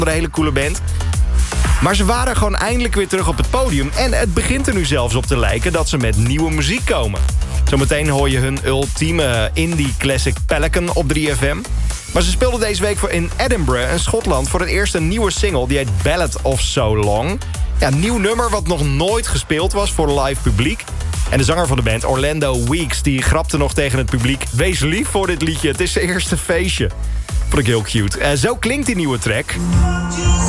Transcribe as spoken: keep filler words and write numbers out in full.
een hele coole band. Maar ze waren gewoon eindelijk weer terug op het podium. En het begint er nu zelfs op te lijken dat ze met nieuwe muziek komen. Zometeen hoor je hun ultieme indie classic Pelican op drie F M. Maar ze speelden deze week voor in Edinburgh in Schotland voor het eerst een nieuwe single. Die heet Ballad of So Long. Ja, een nieuw nummer wat nog nooit gespeeld was voor live publiek. En de zanger van de band, Orlando Weeks, die grapte nog tegen het publiek: wees lief voor dit liedje, het is zijn eerste feestje. Vond ik heel cute. Uh, zo klinkt die nieuwe track.